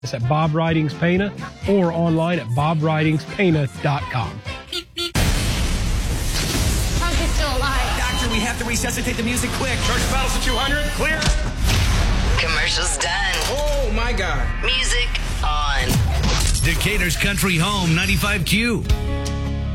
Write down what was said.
It's at Bob Ridings Painter or online at bobridingspana.com. He's still alive. Doctor, we have to resuscitate the music quick. Charge battles at 200. Clear. Commercials done. Oh, my God. Music on. Decatur's Country Home 95Q.